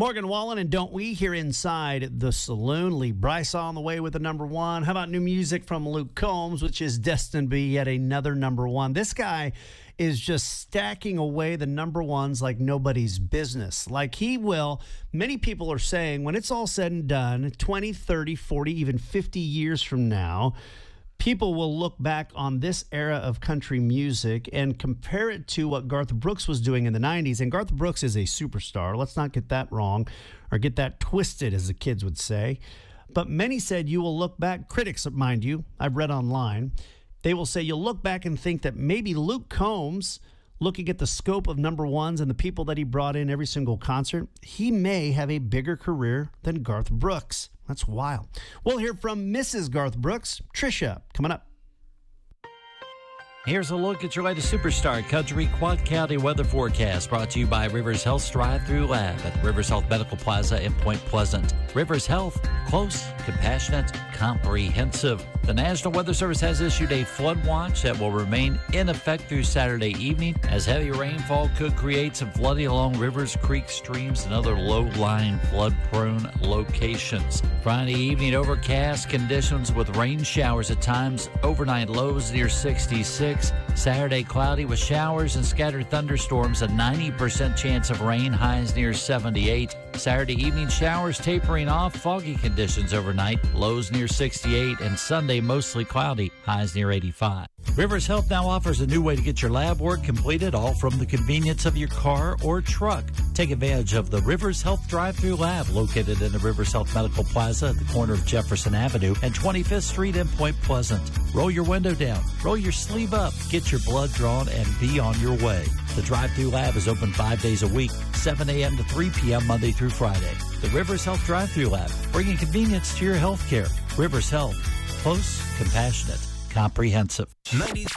Morgan Wallen and Don't We here inside the saloon. Lee Bryce on the way with the number one. How about new music from Luke Combs, which is destined to be yet another number one? This guy is just stacking away the number ones like nobody's business. Like he will, many people are saying when it's all said and done, 20, 30, 40, even 50 years from now, people will look back on this era of country music and compare it to what Garth Brooks was doing in the 90s. And Garth Brooks is a superstar. Let's not get that wrong or get that twisted, as the kids would say. But many said you will look back, critics, mind you, I've read online, they will say you'll look back and think that maybe Luke Combs, looking at the scope of number ones and the people that he brought in every single concert, he may have a bigger career than Garth Brooks. That's wild. We'll hear from Mrs. Garth Brooks, Trisha, coming up. Here's a look at your latest Superstar Country Quad County weather forecast, brought to you by Rivers Health's Drive-Thru Lab at Rivers Health Medical Plaza in Point Pleasant. Rivers Health, close, compassionate, comprehensive. The National Weather Service has issued a flood watch that will remain in effect through Saturday evening, as heavy rainfall could create some flooding along rivers, creeks, streams, and other low-lying flood-prone locations. Friday evening, overcast conditions with rain showers at times, overnight lows near 66. Saturday, cloudy with showers and scattered thunderstorms, a 90% chance of rain, highs near 78. Saturday evening, showers tapering off, foggy conditions overnight, lows near 68, and Sunday mostly cloudy, highs near 85. Rivers Health now offers a new way to get your lab work completed, all from the convenience of your car or truck. Take advantage of the Rivers Health Drive-Thru Lab, located in the Rivers Health Medical Plaza at the corner of Jefferson Avenue and 25th Street in Point Pleasant. Roll your window down, roll your sleeve up, get your blood drawn, and be on your way. The Drive-Thru Lab is open 5 days a week, 7 a.m. to 3 p.m. Monday through Friday. The Rivers Health Drive-Thru Lab, bringing convenience to your health care. Rivers Health, close, compassionate, comprehensive.